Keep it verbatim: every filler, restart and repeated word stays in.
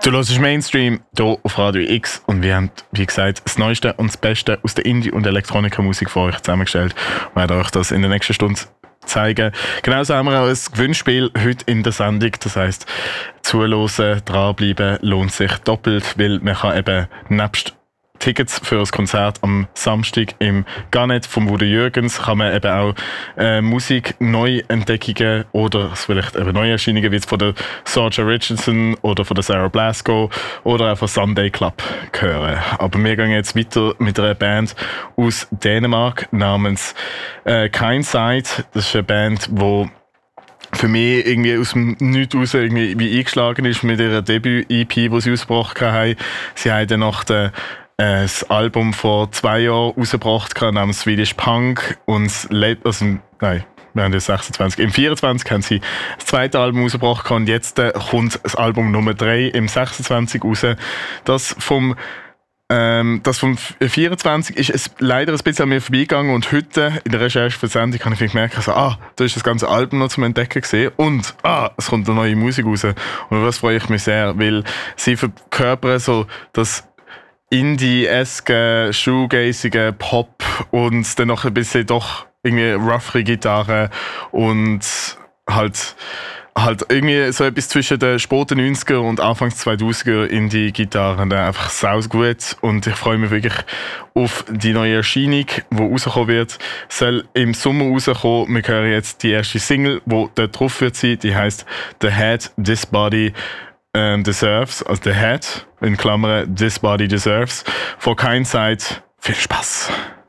Du hörst Mainstream hier auf Radio X und wir haben, wie gesagt, das Neueste und das Beste aus der Indie- und Elektronika-Musik für euch zusammengestellt und werden euch das in der nächsten Stunde zeigen. Genauso haben wir auch ein Gewinnspiel heute in der Sendung. Das heisst, zuhören, dranbleiben lohnt sich doppelt, weil man kann eben nebst Tickets für das Konzert am Samstag im Garnet vom Udo Jürgens kann man eben auch äh, Musik Neuentdeckungen oder vielleicht eben Neuerscheinungen wie von der Sorja Richardson oder von der Sarah Blasko oder auch von Sunday Club hören. Aber wir gehen jetzt weiter mit einer Band aus Dänemark namens äh, Kindside. Das ist eine Band, die für mich irgendwie aus dem Nichts raus irgendwie wie eingeschlagen ist mit ihrer Debüt-E P, die sie ausgebracht haben. Sie haben dann nach der das Album vor zwei Jahren rausgebracht namens Swedish Punk und das Let- also, nein, wir haben jetzt sechsundzwanzig. Im vierundzwanzig haben sie das zweite Album rausgebracht und jetzt äh, kommt das Album Nummer drei im sechsundzwanzig raus. Das vom Ähm, das vom vierundzwanzig ist es leider ein bisschen an mir vorbeigegangen und heute in der Recherche für die Sendung habe ich gemerkt, also, ah, da ist das ganze Album noch zum Entdecken gesehen und ah, es kommt eine neue Musik raus. Und das freue ich mich sehr, weil sie verkörpern so das Indie-eske, shoegazige Pop und dann noch ein bisschen doch irgendwie roughere Gitarre und halt halt irgendwie so etwas zwischen den späten neunziger und Anfangs zweitausender Indie-Gitarren einfach sau gut und ich freue mich wirklich auf die neue Erscheinung, die rauskommen wird. Soll im Sommer rauskommen. Wir hören jetzt die erste Single, die dort drauf wird sein, die heisst The Head, This Body Deserves, also The Head, in Klammern This Body Deserves, von Kindside. Viel Spaß!